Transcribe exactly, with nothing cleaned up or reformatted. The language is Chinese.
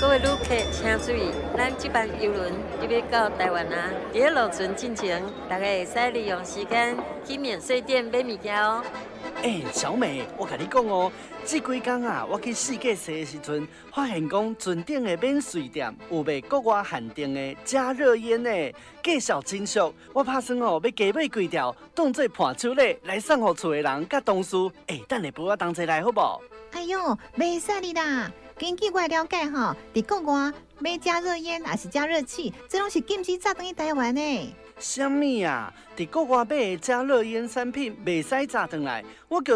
各位旅客请注意，咱这班邮轮就要到台湾啊！伫落船进前，大家会使利用时间去免税店买物件哦。 哎、欸，小美，我甲你讲哦，这几天啊，我去世界市的时阵，发现讲船顶的免税店有卖国外限定的加热烟呢，介绍真俗。我打算哦，要加买几条，当做伴手礼来送互厝的人甲同事。哎、欸，等下陪我同齐来好不？ 哎呦，袂使哩啦！根据我了解吼，伫国外买加热烟还是加热器，这拢是禁止炸转去台湾的。 什么啊？伫国外买的加热烟产品袂使炸转来，我叫